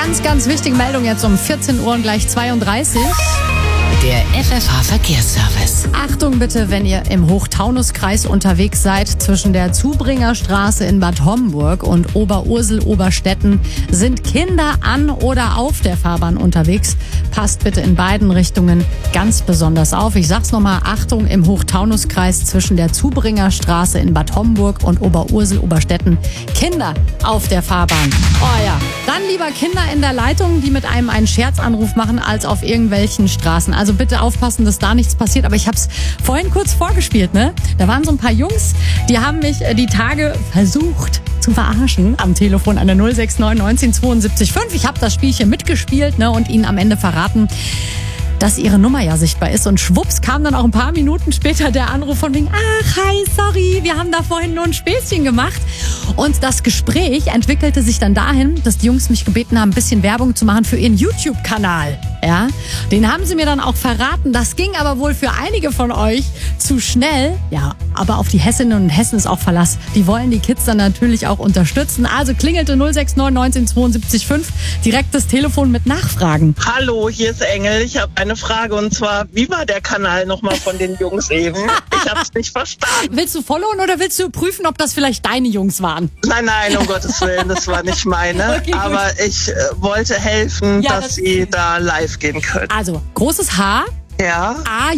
Ganz, ganz wichtige Meldung jetzt um 14 Uhr und gleich 32. Der FFH-Verkehrsservice. Achtung bitte, wenn ihr im Hochtaunuskreis unterwegs seid, zwischen der Zubringerstraße in Bad Homburg und Oberursel-Oberstetten sind Kinder an oder auf der Fahrbahn unterwegs. Passt bitte in beiden Richtungen ganz besonders auf. Ich sag's nochmal, Achtung im Hochtaunuskreis zwischen der Zubringerstraße in Bad Homburg und Oberursel-Oberstetten. Kinder auf der Fahrbahn. Oh ja, dann lieber Kinder in der Leitung, die mit einem einen Scherzanruf machen, als auf irgendwelchen Straßen. Also bitte aufpassen, dass da nichts passiert. Aber ich habe es vorhin kurz vorgespielt, ne? Da waren so ein paar Jungs, die haben mich die Tage versucht zu verarschen am Telefon an der 069 19 72 5. Ich habe das Spielchen mitgespielt, ne, und ihnen am Ende verraten, dass ihre Nummer ja sichtbar ist. Und schwupps kam dann auch ein paar Minuten später der Anruf von wegen, ach, hi, sorry, wir haben da vorhin nur ein Späßchen gemacht. Und das Gespräch entwickelte sich dann dahin, dass die Jungs mich gebeten haben, ein bisschen Werbung zu machen für ihren YouTube-Kanal. Ja, den haben sie mir dann auch verraten. Das ging aber wohl für einige von euch zu schnell. Ja, aber auf die Hessinnen und Hessen ist auch Verlass. Die wollen die Kids dann natürlich auch unterstützen. Also klingelte 069 19 72 5 direkt das Telefon mit Nachfragen. Hallo, hier ist Engel. Ich habe eine Frage und zwar, wie war der Kanal nochmal von den Jungs eben? Ich habe es nicht verstanden. Willst du followen oder willst du prüfen, ob das vielleicht deine Jungs waren? Nein, um Gottes Willen, das war nicht meine. Okay, aber ich wollte helfen, ja, dass sie da live gehen können. Also, großes H. Ja.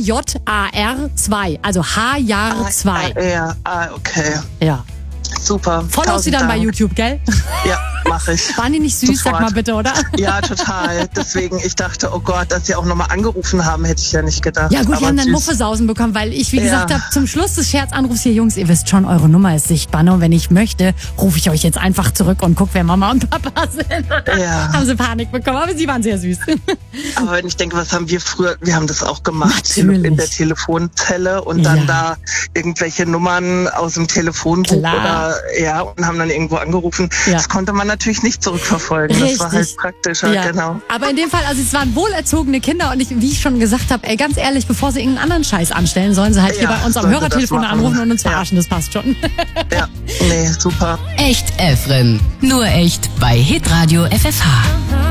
A-J-A-R-2. Also H-Jahr 2. Ja, okay. Ja. Super. Followst sie dann bei YouTube, gell? Ja, mache ich. Waren die nicht süß? Sofort. Sag mal bitte, oder? Ja, total. Deswegen, ich dachte, oh Gott, dass sie auch nochmal angerufen haben, hätte ich ja nicht gedacht. Ja gut, die haben dann Muffesausen bekommen, weil ich, wie gesagt habe, zum Schluss des Scherzanrufs hier, Jungs, ihr wisst schon, eure Nummer ist sichtbar. Ne? Und wenn ich möchte, rufe ich euch jetzt einfach zurück und guck, wer Mama und Papa sind. Ja. Haben sie Panik bekommen, aber sie waren sehr süß. Aber wenn ich denke, was haben wir früher, wir haben das auch gemacht. Natürlich. In der Telefonzelle und dann da irgendwelche Nummern aus dem Telefonbuch oder und haben dann irgendwo angerufen. Ja. Das konnte man natürlich nicht zurückverfolgen. Richtig. Das war halt praktischer, genau. Aber in dem Fall, also es waren wohlerzogene Kinder und wie ich schon gesagt habe, ey, ganz ehrlich, bevor sie irgendeinen anderen Scheiß anstellen, sollen sie halt hier bei uns am Hörertelefon anrufen und uns verarschen, das passt schon. Ja, nee, super. Echt Efren. Nur echt bei Hitradio FFH.